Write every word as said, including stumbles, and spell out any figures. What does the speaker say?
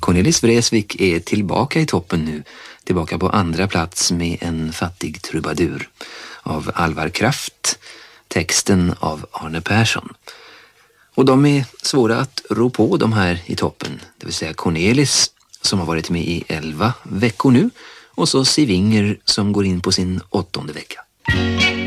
Cornelis Vreeswijk är tillbaka i toppen nu, tillbaka på andra plats med En fattig trubadur av Alvar Kraft, texten av Arne Persson. Och de är svåra att rå på, de här i toppen, det vill säga Cornelis som har varit med i elva veckor nu och så Siv Inger som går in på sin åttonde vecka.